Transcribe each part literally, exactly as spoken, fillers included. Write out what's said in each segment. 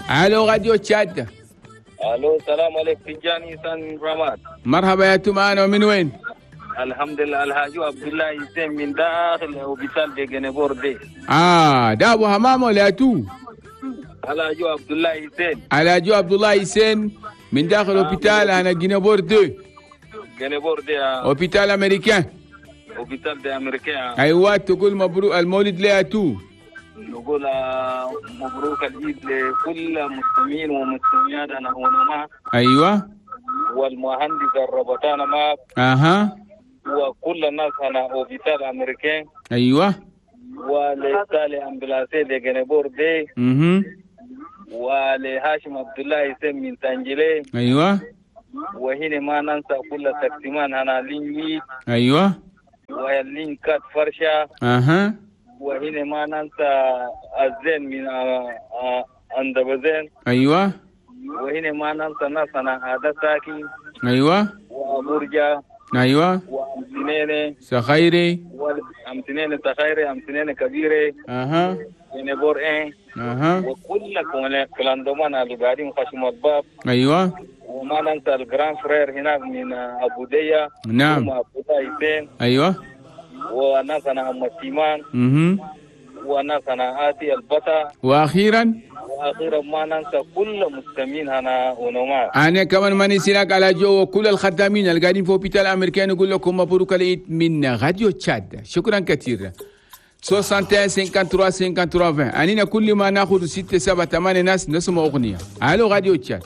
الو راديو تشاد. الو السلام عليكم تجاني سان رماد. مرحبا يا تومانو، من وين؟ الحمد لله الحاج عبد الله حسين من داخل هوبيتال دي جنبور دي. اه ده ابو همام ولا تو؟ الحاج عبد الله حسين. الحاج عبد الله حسين من داخل هوبيتال انا جنبور دي. جنبور دي هوبيتال امريكان. هوبيتال دي امريكان. ايوه تقول مبروك المولد ليها تو. نقول مبروك العيد لكل المسلمين والمسلمات انا هنا. ايوه. والمهندس الربطان معك. اها. وكل الناس هنا هوبيتال امريكان. ايوه. ولسالي امبلاسي دي جنبور دي. اها. ولهاشم عبد الله حسين من تنجلي. ايوه. وهنا ما ننسى كل تقسيمان هنا لينجي. ايوه. وهلين كات فرشة. اها. وهنا ما ننسى الزين من اندبزين. ايوه. وهنا ما ننسى ناسنا هذا ساكي. ايوه. وابورجا. ايوه. وامتنين سخيري. وامتنين سخيري امتنين كبيرة. اها. جنبور ايه. اها. وكل كلاندومان اللي قاعدين خشم الباب. ايوه. وما ننسى الجران فرير هناك من ابو ديا. نعم. ابو حسين. ايوه. وناسنا ام التيمان. اها. وناسنا آتي البتا. واخيرا واخيرا ما ننسى كل المسلمين هنا ونوما. انا كمان ما نسيناك على جو وكل الخدامين اللي قاعدين في هوبيتال الامريكان نقول لكم مبروك العيد من راديو تشاد. شكرا كثير. واحد وستين خمسة وخمسين خمسة وخمسين أنينا كل ما ناخذ ستة سبعة ثمانية ناس نسمع أغنية. ألو راديو تشاد.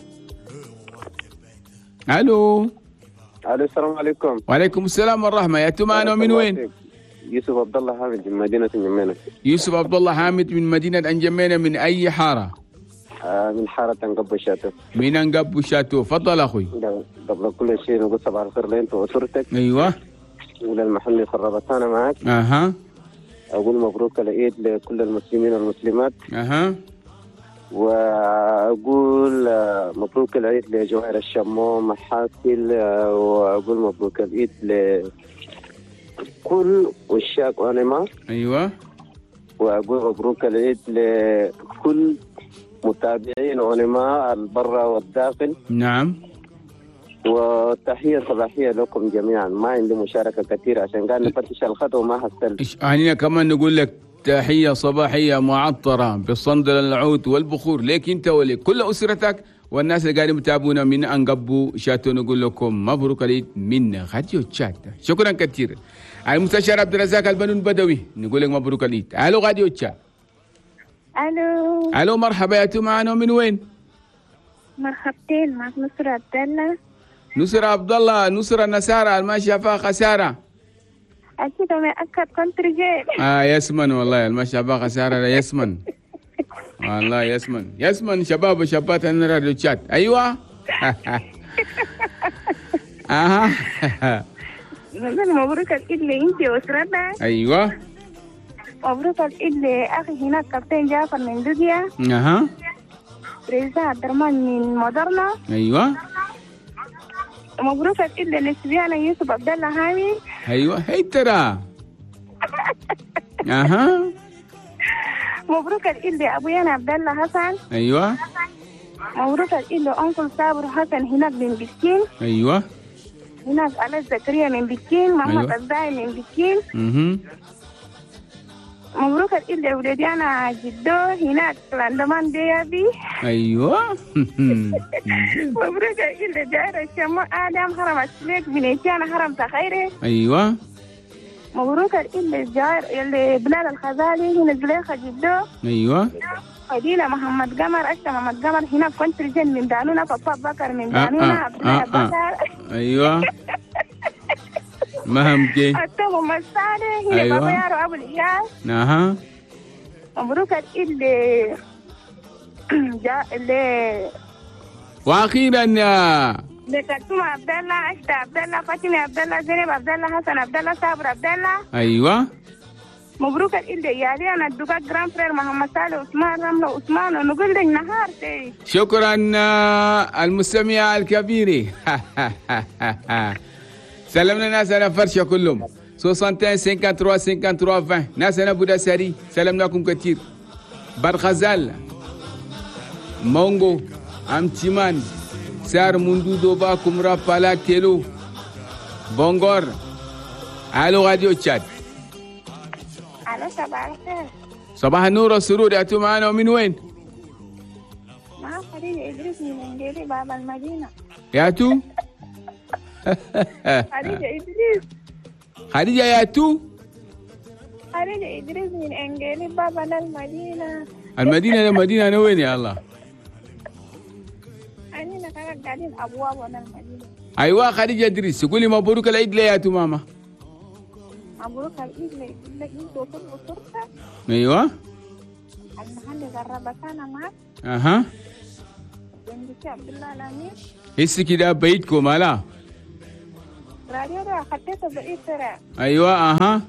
ألو. ألو السلام عليكم. وعليكم السلام والرحمة. يا تومانو من وين؟ يوسف عبد الله حامد من مدينة انجمينة. يوسف عبد الله حامد من مدينة انجمينة. من أي حارة؟ آه من حارة انقب شاتو. من انقب شاتو. فضل أخوي. قبل كل شيء نقول صباح الخير لأنت وأسرتك. أيوه. وللمحل خربتانا معك. أها. أقول مبروك العيد لكل المسلمين والمسلمات. أها. وأقول مبروك العيد لجوهر الشموم محاكل. وأقول مبروك العيد لكل عشاق أونيما. أيوة. وأقول مبروك العيد لكل متابعين أونيما البرة والداخل. نعم. وتحية صباحية لكم جميعا. ما عندي مشاركة كثيرة عشان قاعد نفتش الخط وما حصلت. أنا كمان نقول لك تحية صباحية معطرة بالصندل العود والبخور ليك أنت ولكل أسرتك والناس اللي قاعدين يتابعونا من أنقبو شاتو. نقول لكم مبروك العيد من راديو تشاد. شكرا كثير. المستشار عبد الرزاق البنون بدوي نقول لك مبروك العيد. ألو راديو تشاد. ألو. ألو مرحبا يا تومانو، من وين؟ مرحبتين معك نصر عبد الله. نصر عبد الله. نصر النسارة ما شافها خسارة. أكيد ما أكد كنت رجال. آه يسمن والله ما شافها خسارة يسمن. والله يسمن يسمن شباب وشابات الراديو تشاد. أيوة. أها. مبروك العيد لأنت وأسرتك. أيوة. مبروك العيد لأخي هناك كابتن جعفر من ليبيا. أها. رئيس عبد الرحمن من مودرنا. أيوة. مبروك العيد للسبيانة يوسف عبد الله حامد. أيوة هي ترى. أها. مبروك العيد لأبويانا عبد الله حسن. أيوة. مبروك العيد لأنكل صابر حسن هناك من بكين. أيوة. هناك علي زكريا من بكين. محمد أيوة. الزاي من بكين. اها. مبروك العيد لأولادي أنا جدو هناك لاندمان ديابي. أيوة. مبروك العيد لجائر الشمو آدم حرم السليك بنيتيانا حرم تخيري. أيوة. مبروك العيد لجائر لبلال الخزالي هنا زليخة جدو. أيوة. فديلة محمد قمر أشتا محمد قمر هنا كنت رجل من دانونا بابا بكر من دانونا عبد الله بكر. أيوة. ما همكي. أتو محمد صالح هنا أيوة. بابا يارو أبو الإياس. أها. مبروك العيد ل جا ل وأخيرا لكتوم عبد الله أشتا عبد الله فاطمة عبد الله زينب عبد الله حسن عبد الله صابر عبد الله. أيوة. مبروك العيد يا أنا الدكتور جرام فرير محمد صالح عثمان رملة عثمان ونقول لك نهار تي. شكرا المستمع الكبير. سلمنا ناس أنا فرشة كلهم. واحد وستين خمسة وخمسين خمسة وثلاثين ناس أنا بودا ساري سلمناكم كثير. برغزال مونغو أم تيمان سار مندو دوبا كمرا بالا كيلو بونغور. الو راديو تشاد. الو صباح الخير. صباح النور والسرور. يا تو معانا ومن وين؟ معك خديجة إدريس من إنجيلي باب المدينة. يا تو خديجة إدريس. خديجة يا تو خديجة إدريس من إنجيلي باب المدينة. المدينة المدينة أنا وين يا الله؟ أنا كانت قاعدين أبواب أنا المدينة. أيوة خديجة إدريس. تقولي مبروك العيد ليه يا تو ماما؟ مبروك العيد لك لك أنت وصلت وصرت. أيوة المحل قرب سنة معك. أها بنت عبد الله الأمير. هسه كده بيتكم هلا؟ راديو ده خطيته بعيد ترى. أيوة أها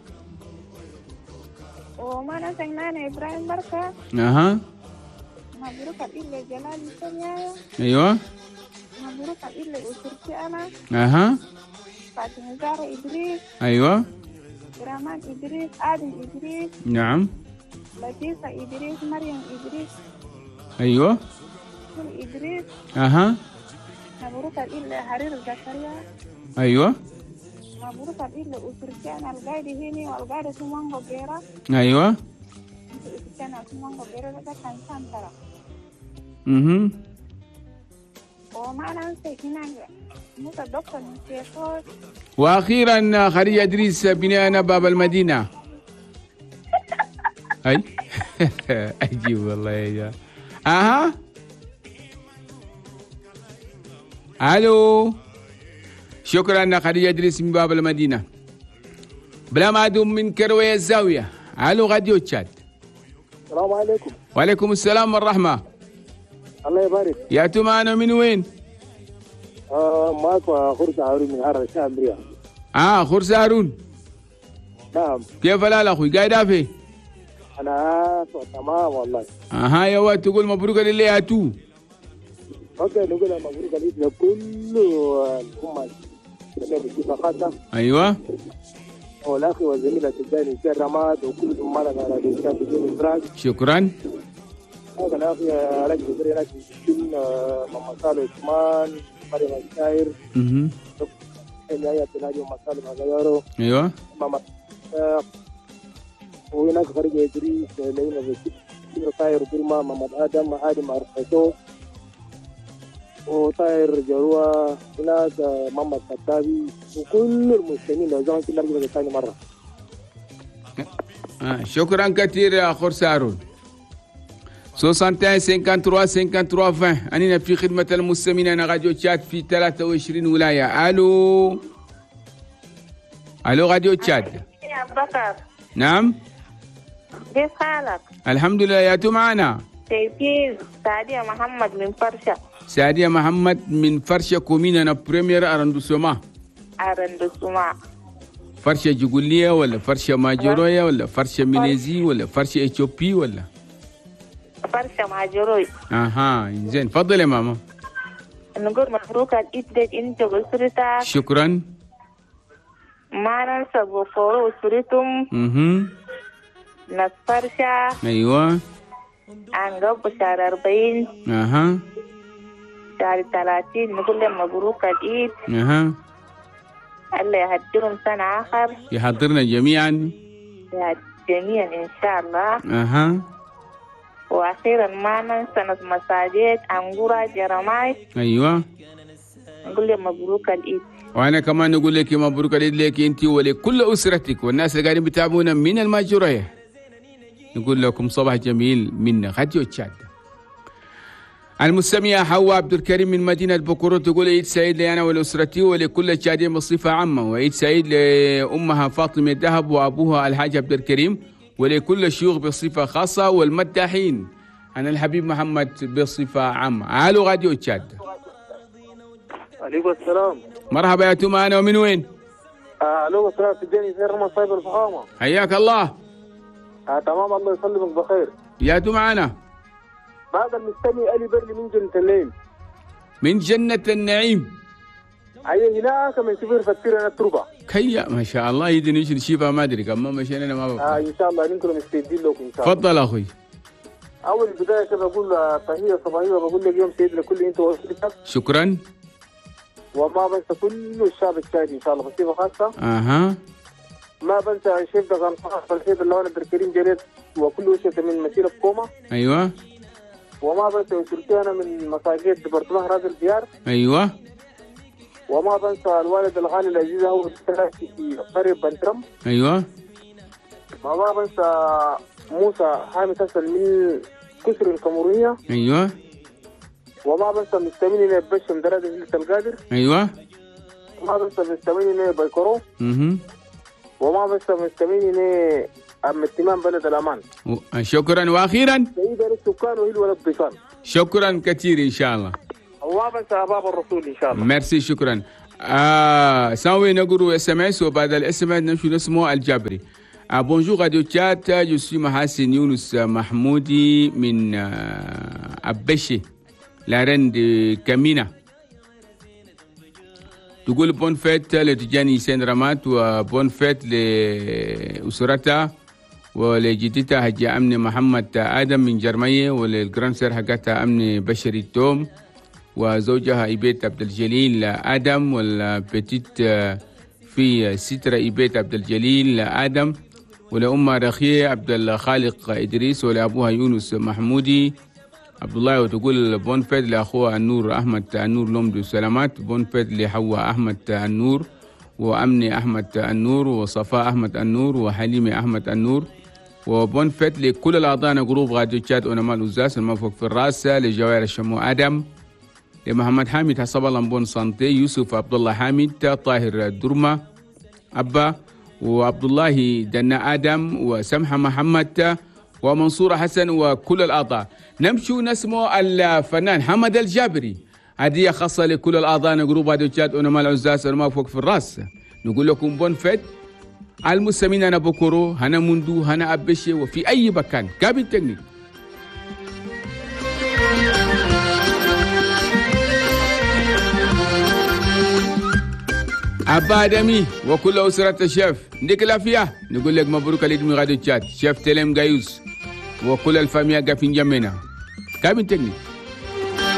وما ننسى أنا إبراهيم بركة. أها مبروك العيد لجلال السنيايا. أيوة مبروك العيد لأسرتي أنا. أها فاطمة زهرة إدريس. أيوة رحمن إدريس. آدم إدريس. نعم لطيفة إدريس. مريم إدريس. أيوة كل إدريس. أها مبروك العيد لحرير زكريا. أيوة مبروك العيد لأسرتي أنا القاعدة هنا والقاعدة في مانغو بيرا. أيوة أنا في مانغو بيرا ده كان سانترا. اها وما ننسى هنا موسى دكتور من سيفوت. وأخيرا خديجة إدريس بناء باب المدينة. أي عجيب والله يا جماعة. أها ألو شكرا خديجة إدريس من باب المدينة. بلا ما أدوم من كروية الزاوية. ألو راديو تشاد. السلام عليكم. وعليكم السلام والرحمة. الله يبارك. يا تو معنا من وين؟ آه معك خرس هارون من حرة الشامرية. آه خرس هارون. نعم. كيف الحال أخوي؟ قاعد أفي؟ أنا تمام والله. أها يا واد تقول مبروك لله يا تو. اوكي نقول مبروك عليك لكل الأمة الإسلامية خاصة. أيوة. والأخي والزميلة الثاني سير رماد وكل أمنا على الإسلام بدون إدراك. شكرا. هذا الأخي رجل بدري رجل مسكين محمد صالح عثمان مريم الشاعر. اها. هي تنادي محمد صالح مغيرو. أيوة. محمد وهناك خريج إدريس لينا بسيط طاير برما محمد آدم آدم عرفتو وطاير جروة هناك محمد خطابي وكل المسلمين لو زمان كل رجل ثاني مرة. آه شكرا كثير يا خرس هارون. واحد وستين خمسة وخمسين خمسة وثلاثين عشرين أننا في خدمة المستمعين. أنا راديو تشاد في ثلاثة وعشرين ولاية. ألو ألو راديو تشاد. يا بكر. نعم كيف حالك؟ الحمد لله. يا تو معنا؟ كيفين؟ سعدية محمد من فرشة. سعدية محمد من فرشة كومينا أنا بريمير أرندوسوما. أرندوسوما. فرشة جوجولية ولا فرشة ماجورويا ولا فرشة ميليزي ولا فرشة إثيوبي ولا؟ فرشة ماجوروي. أها زين تفضل يا ماما. نقول مبروك العيد لك أنت وأسرتك. شكرا. ما ننسى غفور وأسرتم. اها ناس فرشة. أيوة. عنقب شهر أربعين. أها شهر ثلاثين نقول لهم مبروك العيد. أها الله يهديهم سنة آخر. يحضرنا جميعا. جميعا إن شاء الله. أها وأخيرا ما ننسى ناس مساجد أنقورة جرماي. أيوة. نقول لهم مبروك العيد. وأنا كمان نقول لك مبروك العيد لك أنت ولكل أسرتك والناس اللي قاعدين بيتابعونا من الماجورية. نقول لكم صباح جميل من راديو تشاد. المستمعة حواء عبد الكريم من مدينة بكورة تقول عيد سعيد لي أنا ولأسرتي ولكل التشادين بصفة عامة، وعيد سعيد لأمها فاطمة الذهب وأبوها الحاج عبد الكريم ولكل الشيوخ بصفة خاصة والمداحين. أنا الحبيب محمد بصفة عامة. ألو راديو تشاد. عليكم السلام. مرحبا يا توما. أنا ومن وين؟ آه الو السلام تجاني زي رمضان صايب الفخامة. حياك الله. آه تمام الله يسلمك بخير. يا تو معنا. هذا المستمع علي برلي من جنة الليل. من جنة النعيم. أي هناك من سفير فتير أنا التربة. كيا ما شاء الله يدني يشيل شيبة ما أدري كم ما مشينا ما آه إن شاء الله نكون مستعدين لكم إن شاء الله. تفضل أخوي. اول بدايه كده بقول تحيه صباحيه وبقول لك يوم سعيد لكل انت واسرتك. شكرا. وما بنسى كل الشعب الشادي ان شاء الله بصفه خاصه. اها. ما بنسى الشيف دغان صاحب الخير اللي هو عبد الكريم جريد وكل اسرته من مسيره كوما. ايوه. وما بنسى اسرتي انا من مساجد ديبارتمان راس الديار. ايوه. وما بنسى الوالد الغالي العزيز هو في قريه بنترم. ايوه. وما بنسى موسى حامد حسن من كسر الكامورية. ايوه. وما بنسى مستمعين الى بشم دراد هلة القادر. ايوه. وما بنسى مستمعين الى بايكورو. اها. وما بنسى مستمعين الى ام اتمام بلد الامان. شكرا. واخيرا سيدة السكان وهي الولد ضيفان. شكرا كثير ان شاء الله. وما بنسى احباب الرسول ان شاء الله. ميرسي. شكرا. آه سوي نقروا اس ام اس وبعد الاس ام اس نمشي نسمو الجبري. آه بونجور راديو تشات جو سوي محاسن يونس محمودي من آه أبشي لارن دي كامينا. تقول بون فيت لتجاني سين رمات وبون فيت لأسرتها ولجدتها هجي أمني محمد آدم من جرمية وللجرانسر حقتها أمني بشري توم وزوجها إيبيت عبد الجليل آدم والبتيت في سترة إيبيت عبد الجليل آدم ولأمها رخية عبد الخالق إدريس ولأبوها يونس محمودي عبد الله. وتقول بونفيد لأخوها النور أحمد النور لومدو سلامات. بونفيد لحواء أحمد النور وأمني أحمد النور وصفاء أحمد النور وحليمة أحمد النور. وبونفيد لكل الأعضاء جروب راديو تشات ونمال وزاس المفوق في الراس لجوائر الشمو آدم لمحمد حامد حسب الله بون سانتي يوسف عبد الله حامد طاهر درمة أبا وعبد الله دنا آدم وسمحة محمد ومنصور حسن وكل الأعضاء. نمشوا نسمو الفنان حمد الجابري هدية خاصة لكل الأعضاء جروب راديو تشات ونمال عزاز المفوق في الراس. نقول لكم بون فيت المستمعين أنا بكرو هنا مندو هنا أبشي وفي أي مكان كابين تكنيك. أبا آدمي وكل أسرة الشيف نديك العافية. نقول لك مبروك عليك من راديو تشات شيف تلم جايوس وكل الفاميليا قافين جمينا كابين تكنيك.